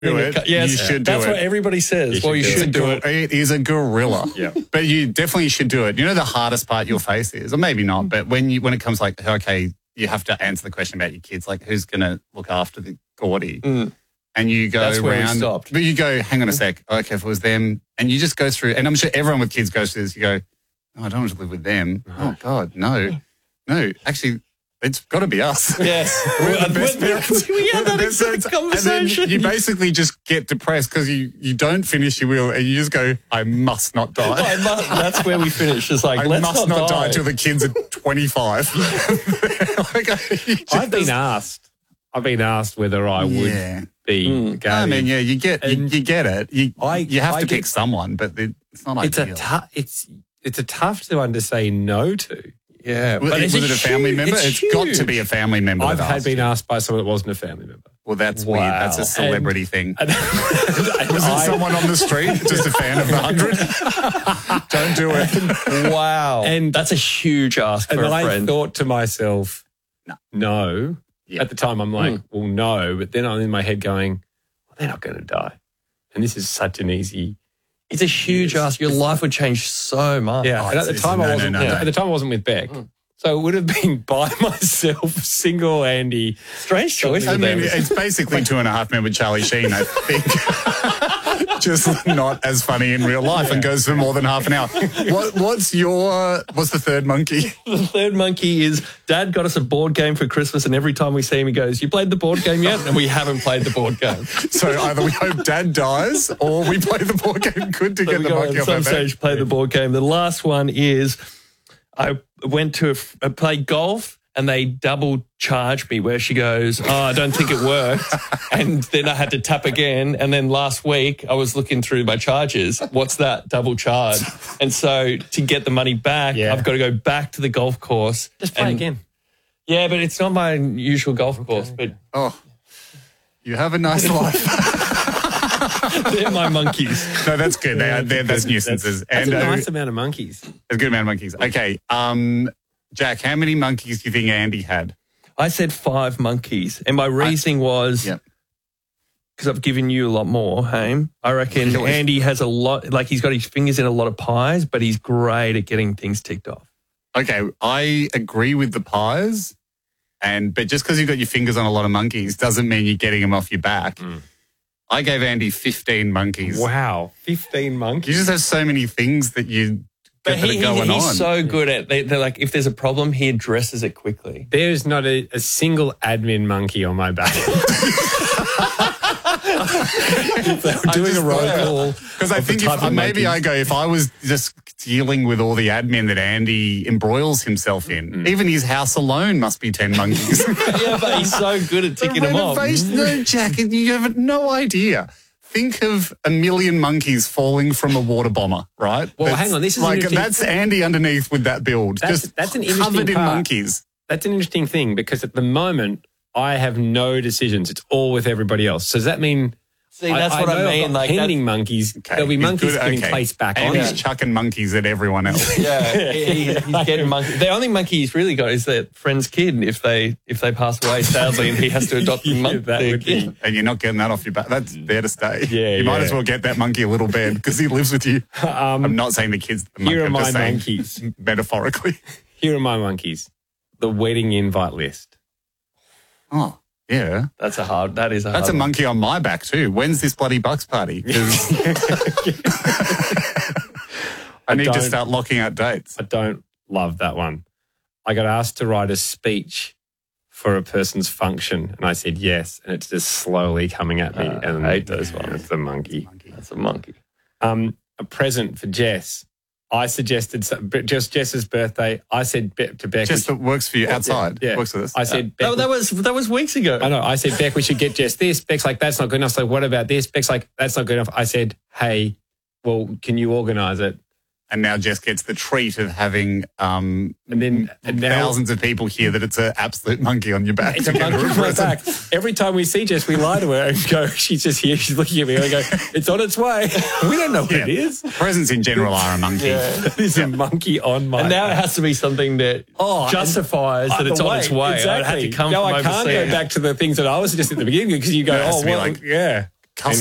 Do it. Yes, you should do that's it. what everybody says. You You should do it. It is a gorilla. Yeah. But you definitely should do it. You know the hardest part you'll face is, or maybe not, but when it comes like, okay, you have to answer the question about your kids, like who's going to look after the Gordy? And you go That's where we around, stopped. but you go, hang on a sec. Okay, if it was them, and you just go through, and I'm sure everyone with kids goes through this. You go, oh, I don't want to live with them. Oh God, no. Actually, it's got to be us. Yes. We're the best parents. We had that We're the best exact parents. conversation. And then you basically just get depressed because you don't finish your will, and you just go, I must not die. That's where we finish. It's like, I let's must not die till the kids are 25. I've been asked whether I would be I guardian. mean, yeah, you get it. You have to pick get- someone, but it's not ideal. It's a tough one to say no to. Yeah. Was But it a family member? It's got to be a family member. I've that had asked been you. asked by someone that wasn't a family member. Well, that's weird. That's a celebrity thing. And Was it someone on the street, just a fan of the 100? Don't do it. Wow. And- that's a huge ask for And a I friend. thought to myself, no. Yeah. At the time, I'm like, well, no. But then I'm in my head going, well, they're not going to die. And this is such an easy. It's a huge ask. Your life would change so much. Yeah. and at the time, I wasn't. At the time, I wasn't with Beck. So it would have been by myself, single Andy. Strange choice. I mean, it's basically 2.5 Men with Charlie Sheen, I think. Just not as funny in real life and goes for more than half an hour. What's the third monkey? The third monkey is Dad got us a board game for Christmas, and every time we see him, he goes, "You played the board game yet?" And we haven't played the board game. So either we hope Dad dies or we play the board game good to So get we the go monkey at off some our back. stage play the board game. The last one is I went to play golf, and they double charged me where she goes, "Oh, I don't think it worked." And then I had to tap again. And then last week I was looking through my charges. What's that? Double charge. And so to get the money back, I've got to go back to the golf course. Just play again. Yeah, but it's not my usual golf course. But Oh, you have a nice life. they're my monkeys. No, that's good. That's nuisances. That's And a nice amount of monkeys. a good amount of monkeys. Okay, Jack, how many monkeys do you think Andy had? I said 5 monkeys. And my reasoning was... Yep. because I've given you a lot more, Haim. I reckon Andy has a lot, like he's got his fingers in a lot of pies, but he's great at getting things ticked off. Okay, I agree with the pies, but just because you've got your fingers on a lot of monkeys doesn't mean you're getting them off your back. I gave Andy 15 monkeys. Wow. 15 You monkeys. just have so many things that you But get that are going he's on. so good at, they're like, if there's a problem, he addresses it quickly. There's not a single admin monkey on my back. Doing a roll call. Because I think if I was just dealing with all the admin that Andy embroils himself in, even his house alone must be 10 monkeys. Yeah, but he's so good at ticking them off. No, Jack, you have no idea. Think of a million monkeys falling from a water bomber, right? Well, hang on, this is like interesting. that's Andy underneath with that build. That's an interesting covered in part. monkeys. That's an interesting thing because at the moment, I have no decisions. It's all with everybody else. So does that mean... See, that's what know I I've mean. got Like pending monkeys. Okay, There'll be he's monkeys good, getting okay. placed back on. Andy's chucking monkeys at everyone else. Yeah, he's getting monkey. The only monkey he's really got is that friend's kid. If they pass away, sadly, and he has to adopt the monkey. that would be- And you're not getting that off your back. That's there to stay. Yeah, you might yeah. as well get that monkey a little bed because he lives with you. I'm not saying the kids. Here are I'm just my saying monkeys. Metaphorically. Here are my monkeys. The wedding invite list. Oh, yeah. That's a hard That's a monkey on my back too. When's this bloody Bucks party? 'Cause I need to start locking out dates. I don't love that one. I got asked to write a speech for a person's function, and I said yes, and it's just slowly coming at me. And I hate those ones. It's a monkey. That's a monkey. A present for Jess. I suggested just Jess's birthday. I said to Beck, Just that works for you outside. yeah. Works for this. I said, Beck, That was weeks ago. I know. I said, Beck, we should get Jess this. Beck's like, that's not good enough. So what about this? Beck's like, that's not good enough. I said, hey, well, can you organise it? And now Jess gets the treat of having And now thousands of people hear that it's an absolute monkey on your back. it's to a get her monkey on my present. back. Every time we see Jess, we lie to her and go, she's just here. She's looking at me and I go, it's on its way. We don't know what it is. Presents in general are a monkey. There's a monkey on my And now it back. has to be something that justifies that it's on its way. Exactly. It had to come no, from I can't overseas. go back to the things that I was suggesting at the beginning because you go, No, it has oh, to be well, like- yeah.